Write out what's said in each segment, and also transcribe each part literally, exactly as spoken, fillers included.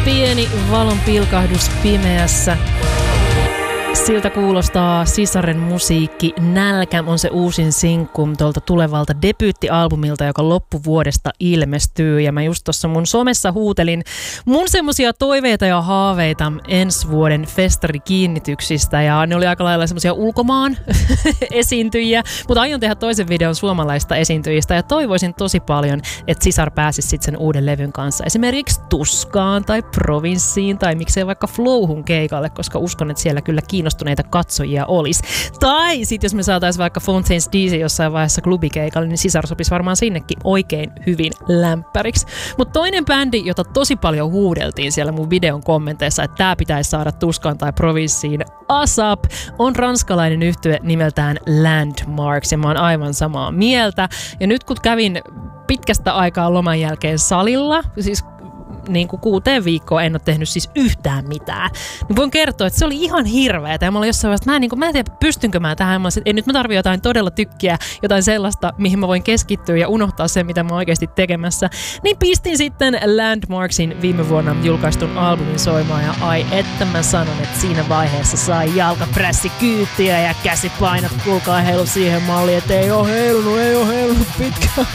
Pieni valon pilkahdus pimeässä. Siltä kuulostaa Sisaren musiikki. Nälkä on se uusin sinkku tuolta tulevalta debyyttialbumilta, joka loppuvuodesta ilmestyy. Ja mä just tuossa mun somessa huutelin mun semmosia toiveita ja haaveita ensi vuoden festarikiinnityksistä. Ja ne oli aika lailla semmosia ulkomaan esiintyjiä. Mutta aion tehdä toisen videon suomalaista esiintyjistä. Ja toivoisin tosi paljon, että Sisar pääsisi sitten sen uuden levyn kanssa esimerkiksi Tuskaan tai Provinssiin tai miksei vaikka Flowhun keikalle, koska uskon, että siellä kyllä kiinnostuneita katsojia olisi. Tai sitten jos me saataisiin vaikka Fontaines D C jossain vaiheessa klubikeikalle, niin Sisar sopisi varmaan sinnekin oikein hyvin lämpäriksi. Mutta toinen bändi, jota tosi paljon huudeltiin siellä mun videon kommenteissa, että tää pitäisi saada Tuskaan tai Provinssiin, ASAP, on ranskalainen yhtye nimeltään Landmarks, ja mä oon aivan samaa mieltä. Ja nyt kun kävin pitkästä aikaa loman jälkeen salilla, siis niin kuin kuuteen viikkoon en ole tehnyt siis yhtään mitään. Niin voin kertoa, että se oli ihan hirveetä. Ja mä olin jossain vaiheessa, mä en, niin kuin, mä en tiedä, pystynkö mä tähän. Mä olisin, että nyt mä tarvitsen jotain todella tykkiä, jotain sellaista, mihin mä voin keskittyä ja unohtaa sen, mitä mä oon oikeasti tekemässä. Niin pistin sitten Landmarksin viime vuonna julkaistun albumin soimaan. Ja ai että mä sanon, että siinä vaiheessa sai jalkaprässi kyytiä ja käsipainot kuulkaa heilu siihen malliin, että ei oo heilunut, ei oo heilunut pitkään.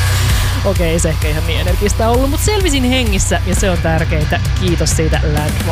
Okei, ei se ehkä ihan niin energistä ollut, mutta selvisin hengissä ja se on tärkeintä. Kiitos siitä Landmark.